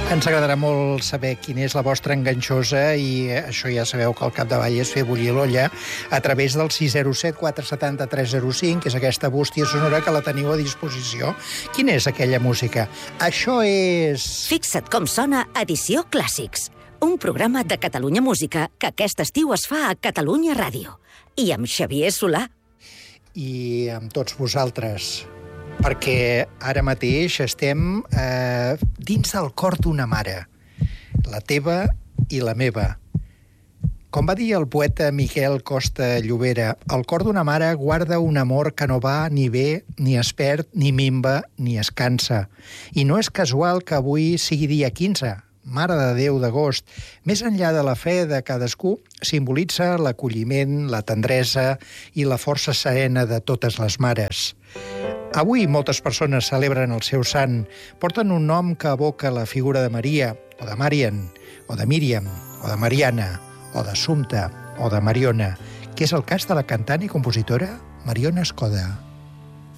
Ens agradarà molt saber quina és la vostra enganxosa i això ja sabeu que al capdavall és fer bullir l'olla a través del 607 470 305, que és aquesta bústia sonora que la teniu a disposició. Quina és aquella música? Això és... Fixa't com sona Edició Clàssics, un programa de Catalunya Música que aquest estiu es fa a Catalunya Ràdio. I amb Xavier Solà. I amb tots vosaltres, perquè ara mateix estem dins del cor d'una mare, la teva i la meva. Com va dir el poeta Miquel Costa Llobera, el cor d'una mare guarda un amor que no va ni ve, ni es perd, ni minva, ni es cansa. I no és casual que avui sigui dia 15, Mare de Déu d'agost. Més enllà de la fe de cadascú, simbolitza l'acolliment, la tendresa i la força serena de totes les mares. Avui moltes persones celebren el seu sant, porten un nom que evoca la figura de Maria, o de Marian, o de Míriam, o de Mariana, o d'Assumpta, o de Mariona, que és el cas de la cantant i compositora Mariona Escoda.